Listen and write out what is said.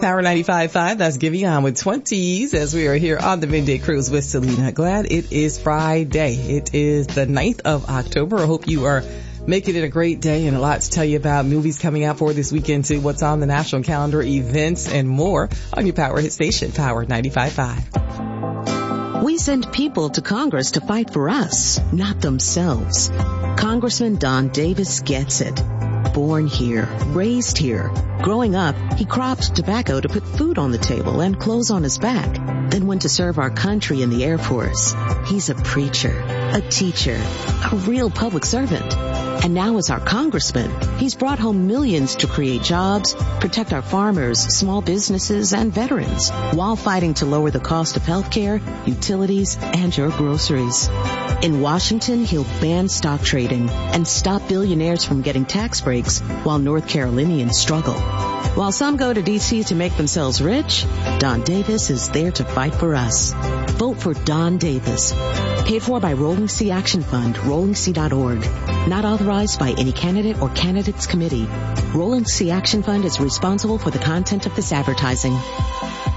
Power 95.5, that's Giveon with 20s as we are here on the Midday Cruise with Selena. Glad it is Friday. It is the 9th of October. I hope you are making it a great day and a lot to tell you about movies coming out for this weekend too, what's on the national calendar, events, and more on your Power Hit Station, Power 95.5. We send people to Congress to fight for us, not themselves. Congressman Don Davis gets it. Born here, raised here. Growing up, he cropped tobacco to put food on the table and clothes on his back. Then went to serve our country in the Air Force. He's a preacher, a teacher, a real public servant. And now as our congressman, he's brought home millions to create jobs, protect our farmers, small businesses, and veterans, while fighting to lower the cost of health care, utilities, and your groceries. In Washington, he'll ban stock trading and stop billionaires from getting tax breaks while North Carolinians struggle. While some go to D.C. to make themselves rich, Don Davis is there to fight for us. Vote for Don Davis. Paid for by Rolling Sea Action Fund, RollingSea.org. Not authorized by any candidate or candidates committee. Rolling Sea Action Fund is responsible for the content of this advertising.